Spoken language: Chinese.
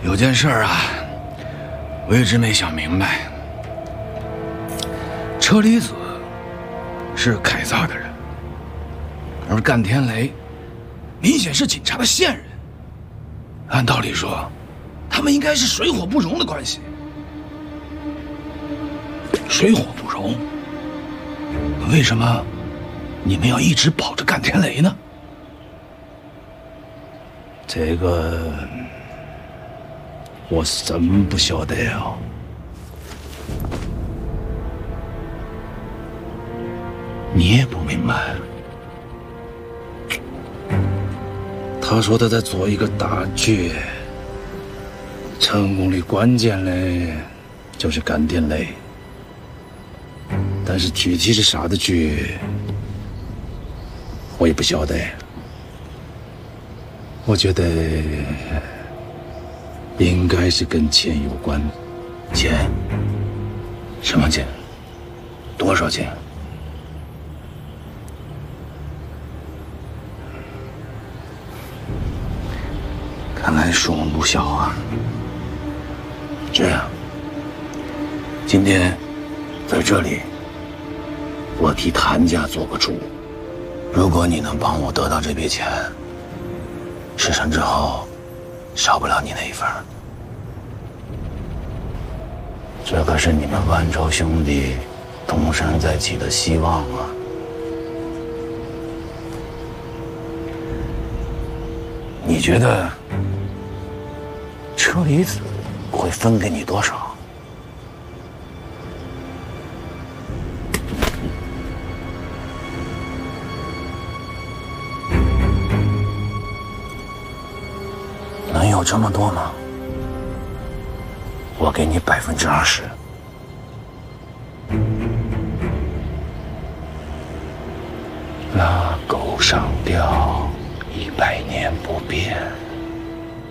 有件事啊，我一直没想明白。车厘子是凯撒的人，而干天雷明显是警察的线人。按道理说，他们应该是水火不容的关系。水火不容，为什么你们要一直保着干天雷呢？ 这个我是真不晓得啊。 你也不明白？ 他说他在做一个大局，成功的关键嘞就是干天雷，但是具体是啥的局，我也不晓得。我觉得应该是跟钱有关。 钱？什么钱？多少钱？看来数目不小啊。这样，今天在这里，我替谭家做个主。如果你能帮我得到这笔钱，事成之后，少不了你那一份。这可是你们万州兄弟东山再起的希望啊！你觉得车厘子会分给你多少？能有这么多吗？我给你20%。 拉钩上吊，100年不变。